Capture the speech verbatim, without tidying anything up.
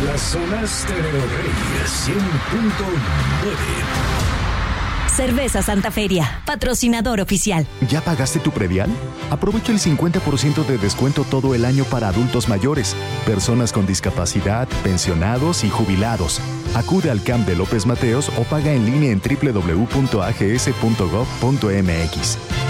La zona Stereo Rey cien punto nueve. Cerveza Santa Feria, patrocinador oficial. ¿Ya pagaste tu predial? Aprovecha el cincuenta por ciento de descuento todo el año para adultos mayores, personas con discapacidad, pensionados y jubilados. Acude al C A M de López Mateos o paga en línea en doble u doble u doble u punto a g s punto gov punto m x.